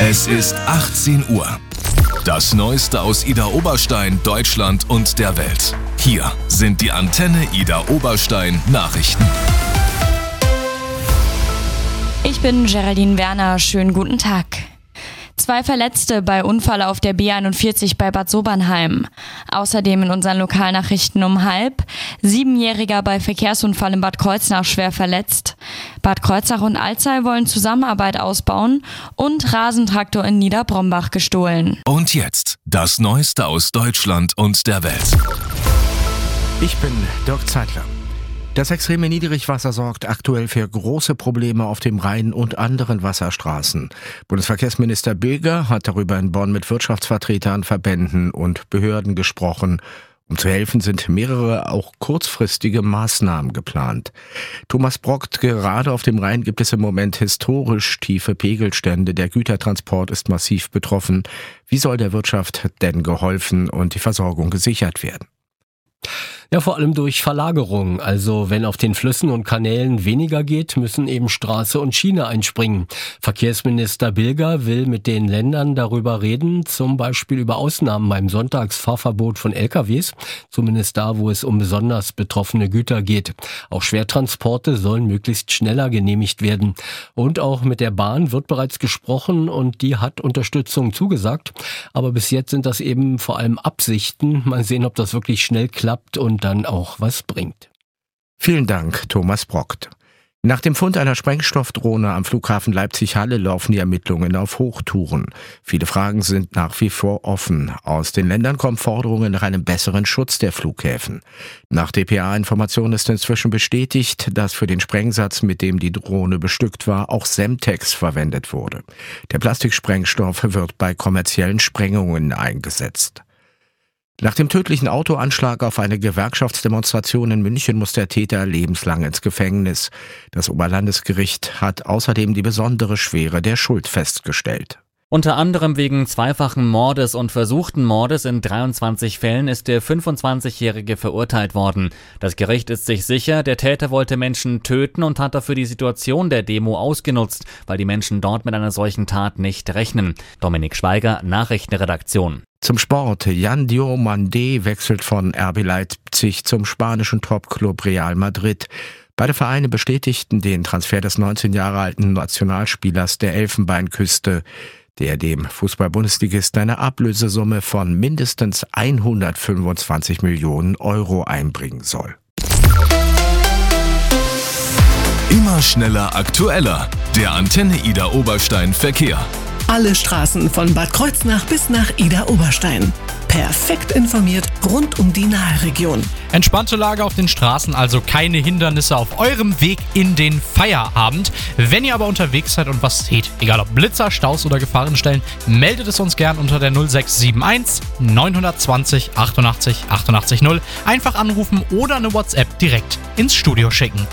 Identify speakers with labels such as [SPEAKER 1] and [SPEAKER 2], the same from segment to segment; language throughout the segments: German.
[SPEAKER 1] Es ist 18 Uhr. Das Neueste aus Idar-Oberstein, Deutschland und der Welt. Hier sind die Antenne Idar-Oberstein Nachrichten.
[SPEAKER 2] Ich bin Geraldine Werner. Schönen guten Tag. 2 Verletzte bei Unfall auf der B41 bei Bad Sobernheim. Außerdem in unseren Lokalnachrichten um 12:30. 7-Jähriger bei Verkehrsunfall in Bad Kreuznach schwer verletzt. Bad Kreuznach und Alzey wollen Zusammenarbeit ausbauen und Rasentraktor in Niederbrombach gestohlen.
[SPEAKER 1] Und jetzt das Neueste aus Deutschland und der Welt.
[SPEAKER 3] Ich bin Dirk Zeitler. Das extreme Niedrigwasser sorgt aktuell für große Probleme auf dem Rhein und anderen Wasserstraßen. Bundesverkehrsminister Bilger hat darüber in Bonn mit Wirtschaftsvertretern, Verbänden und Behörden gesprochen. Um zu helfen, sind mehrere auch kurzfristige Maßnahmen geplant. Thomas Brockt, gerade auf dem Rhein gibt es im Moment historisch tiefe Pegelstände. Der Gütertransport ist massiv betroffen. Wie soll der Wirtschaft denn geholfen und die Versorgung gesichert werden?
[SPEAKER 4] Ja, vor allem durch Verlagerung. Also wenn auf den Flüssen und Kanälen weniger geht, müssen eben Straße und Schiene einspringen. Verkehrsminister Bilger will mit den Ländern darüber reden, zum Beispiel über Ausnahmen beim Sonntagsfahrverbot von LKWs, zumindest da, wo es um besonders betroffene Güter geht. Auch Schwertransporte sollen möglichst schneller genehmigt werden. Und auch mit der Bahn wird bereits gesprochen und die hat Unterstützung zugesagt. Aber bis jetzt sind das eben vor allem Absichten. Mal sehen, ob das wirklich schnell klappt und dann auch was bringt.
[SPEAKER 3] Vielen Dank, Thomas Brockt. Nach dem Fund einer Sprengstoffdrohne am Flughafen Leipzig-Halle laufen die Ermittlungen auf Hochtouren. Viele Fragen sind nach wie vor offen. Aus den Ländern kommen Forderungen nach einem besseren Schutz der Flughäfen. Nach dpa-Informationen ist inzwischen bestätigt, dass für den Sprengsatz, mit dem die Drohne bestückt war, auch Semtex verwendet wurde. Der Plastiksprengstoff wird bei kommerziellen Sprengungen eingesetzt. Nach dem tödlichen Autoanschlag auf eine Gewerkschaftsdemonstration in München muss der Täter lebenslang ins Gefängnis. Das Oberlandesgericht hat außerdem die besondere Schwere der Schuld festgestellt.
[SPEAKER 5] Unter anderem wegen zweifachen Mordes und versuchten Mordes in 23 Fällen ist der 25-Jährige verurteilt worden. Das Gericht ist sich sicher, der Täter wollte Menschen töten und hat dafür die Situation der Demo ausgenutzt, weil die Menschen dort mit einer solchen Tat nicht rechnen. Dominik Schweiger, Nachrichtenredaktion.
[SPEAKER 3] Zum Sport. Yan Diomande wechselt von RB Leipzig zum spanischen Topclub Real Madrid. Beide Vereine bestätigten den Transfer des 19 Jahre alten Nationalspielers der Elfenbeinküste, der dem Fußball-Bundesligisten eine Ablösesumme von mindestens 125 Millionen Euro einbringen soll.
[SPEAKER 1] Immer schneller, aktueller. Der Antenne Idar-Oberstein Verkehr.
[SPEAKER 6] Alle Straßen von Bad Kreuznach bis nach Idar-Oberstein. Perfekt informiert rund um die Naheregion.
[SPEAKER 7] Entspannte Lage auf den Straßen, also keine Hindernisse auf eurem Weg in den Feierabend. Wenn ihr aber unterwegs seid und was seht, egal ob Blitzer, Staus oder Gefahrenstellen, meldet es uns gern unter der 0671 920 88 88 0. Einfach anrufen oder eine WhatsApp direkt ins Studio schicken.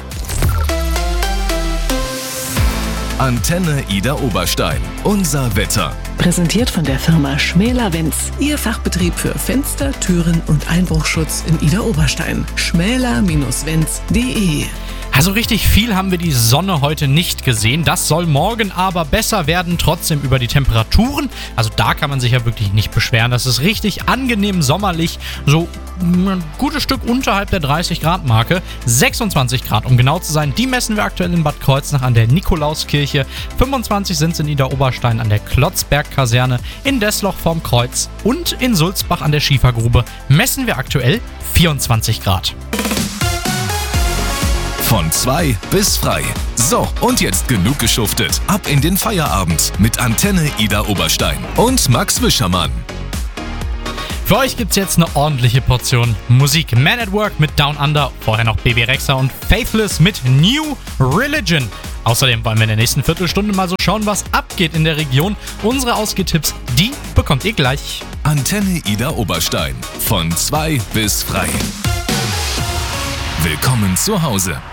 [SPEAKER 1] Antenne Idar-Oberstein. Unser Wetter.
[SPEAKER 6] Präsentiert von der Firma Schmäler-Wenz. Ihr Fachbetrieb für Fenster, Türen und Einbruchschutz in Idar-Oberstein. schmäler-wenz.de.
[SPEAKER 7] Also richtig viel haben wir die Sonne heute nicht gesehen. Das soll morgen aber besser werden, trotzdem über die Temperaturen. Also da kann man sich ja wirklich nicht beschweren. Das ist richtig angenehm sommerlich. So ein gutes Stück unterhalb der 30-Grad-Marke. 26 Grad, um genau zu sein. Die messen wir aktuell in Bad Kreuznach an der Nikolauskirche. 25 sind es in Idar-Oberstein an der Klotzberg-Kaserne. In Desloch vorm Kreuz und in Sulzbach an der Schiefergrube messen wir aktuell 24 Grad.
[SPEAKER 1] Von 2 bis frei. So, und jetzt genug geschuftet. Ab in den Feierabend mit Antenne Idar-Oberstein und Max Wischermann.
[SPEAKER 7] Für euch gibt's jetzt eine ordentliche Portion Musik. Man at Work mit Down Under, vorher noch Baby Rexha und Faithless mit New Religion. Außerdem wollen wir in der nächsten Viertelstunde mal so schauen, was abgeht in der Region. Unsere Ausgehtipps, die bekommt ihr gleich.
[SPEAKER 1] Antenne Idar-Oberstein. Von 2 bis frei. Willkommen zu Hause.